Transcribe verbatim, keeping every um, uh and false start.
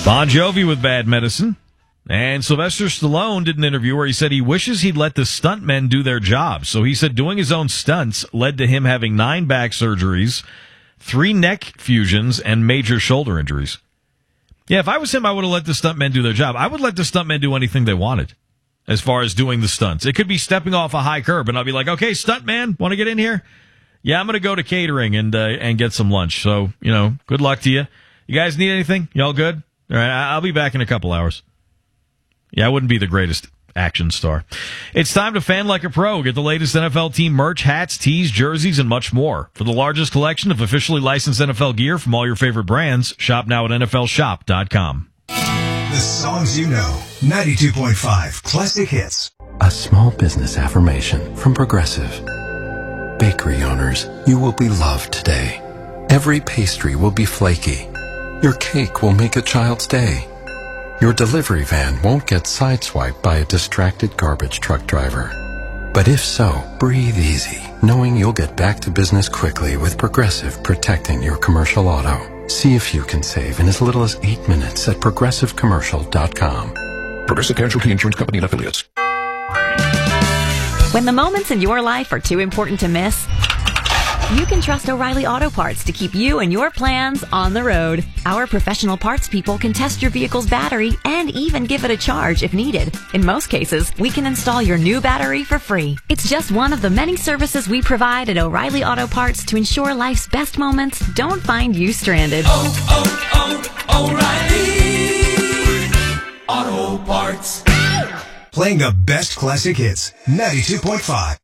Bon Jovi with Bad Medicine. And Sylvester Stallone did an interview where he said he wishes he'd let the stuntmen do their job. So he said doing his own stunts led to him having nine back surgeries, three neck fusions, and major shoulder injuries. Yeah, if I was him, I would have let the stuntmen do their job. I would let the stuntmen do anything they wanted as far as doing the stunts. It could be stepping off a high curb, and I'll be like, okay, stuntman, want to get in here? Yeah, I'm going to go to catering and uh, and get some lunch. So, you know, good luck to you. You guys need anything? Y'all good? All right, I'll be back in a couple hours. Yeah, I wouldn't be the greatest action star. It's time to fan like a pro. Get the latest N F L team merch, hats, tees, jerseys, and much more. For the largest collection of officially licensed N F L gear from all your favorite brands, shop now at N F L shop dot com. The songs you know. ninety-two point five Classic Hits. A small business affirmation from Progressive. Bakery owners, you will be loved today. Every pastry will be flaky. Your cake will make a child's day. Your delivery van won't get sideswiped by a distracted garbage truck driver. But if so, breathe easy, knowing you'll get back to business quickly with Progressive protecting your commercial auto. See if you can save in as little as eight minutes at progressive commercial dot com. Progressive Casualty Insurance Company and Affiliates. When the moments in your life are too important to miss, you can trust O'Reilly Auto Parts to keep you and your plans on the road. Our professional parts people can test your vehicle's battery and even give it a charge if needed. In most cases, we can install your new battery for free. It's just one of the many services we provide at O'Reilly Auto Parts to ensure life's best moments don't find you stranded. Oh, oh, oh, O'Reilly Auto Parts. Playing the best classic hits. ninety-two point five